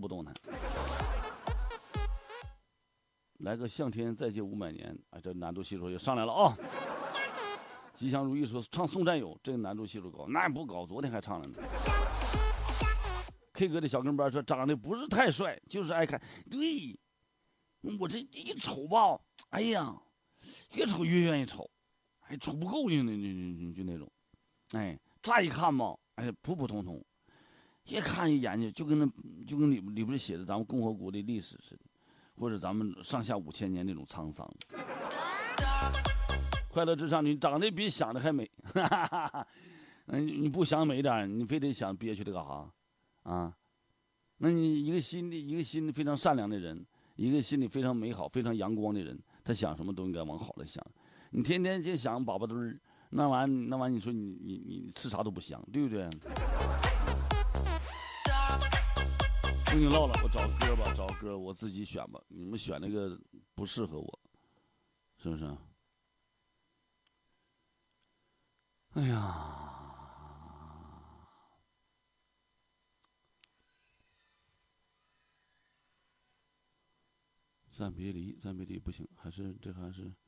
不动弹。来个向天再借500年，哎，这难度系数也上来了啊！吉祥如意说唱送战友，这个难度系数高，那不高，昨天还唱了呢。K 哥的小跟班说长得不是太帅，就是爱看。对，我这一瞅吧，哎呀，越瞅越愿意瞅，还瞅不够就那种，哎，乍一看吧，哎，普普通通，一看一研究就跟里边写的咱们共和国的历史似的，或者咱们上下5000年那种沧桑。快乐至上，你长得比想的还美，哈哈哈。你不想美点，你非得想憋屈的干啥啊？那你一个心里非常善良的人，一个心里非常美好、非常阳光的人，他想什么都应该往好了想。你天天就想粑粑墩儿，那玩意儿，你说你吃啥都不香，对不对？不跟你唠了，我找歌吧，找歌我自己选吧，你们选那个不适合我，是不是？哎呀。暂别离不行，还是